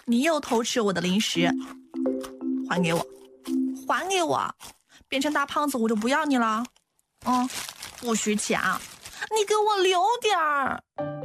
你又偷吃我的零食，还给我，还给我！变成大胖子我就不要你了。不许抢，你给我留点儿。